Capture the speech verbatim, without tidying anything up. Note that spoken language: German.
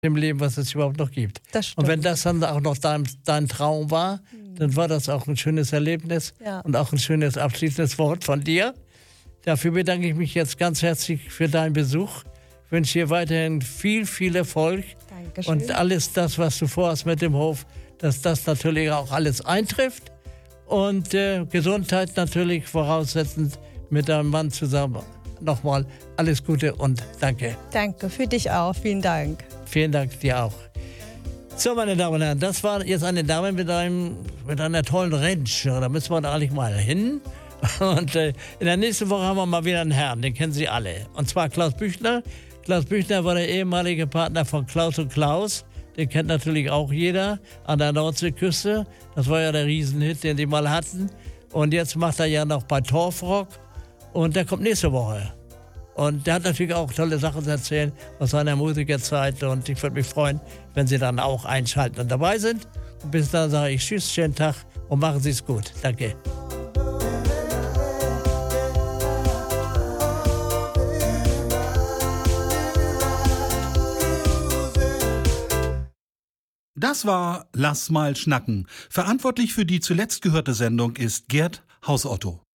im Leben, was es überhaupt noch gibt. Das stimmt. Und wenn das dann auch noch dein, dein Traum war, mhm. dann war das auch ein schönes Erlebnis ja. und auch ein schönes abschließendes Wort von dir. Dafür bedanke ich mich jetzt ganz herzlich für deinen Besuch. Ich wünsche dir weiterhin viel, viel Erfolg. Dankeschön. Und alles das, was du vorhast mit dem Hof, dass das natürlich auch alles eintrifft. Und äh, Gesundheit natürlich voraussetzend mit deinem Mann zusammen. Nochmal alles Gute und danke. Danke, für dich auch. Vielen Dank. Vielen Dank dir auch. So, meine Damen und Herren, das war jetzt eine Dame mit, einem, mit einer tollen Ranch. Da müssen wir da eigentlich mal hin. Und äh, in der nächsten Woche haben wir mal wieder einen Herrn, den kennen Sie alle. Und zwar Klaus Büchner. Klaus Büchner war der ehemalige Partner von Klaus und Klaus. Den kennt natürlich auch jeder an der Nordseeküste. Das war ja der Riesenhit, den die mal hatten. Und jetzt macht er ja noch bei Torfrock. Und der kommt nächste Woche. Und der hat natürlich auch tolle Sachen zu erzählen aus seiner Musikerzeit. Und ich würde mich freuen, wenn Sie dann auch einschalten und dabei sind. Und bis dann sage ich Tschüss, schönen Tag und machen Sie es gut. Danke. Das war Lass mal schnacken. Verantwortlich für die zuletzt gehörte Sendung ist Gerd Hausotto.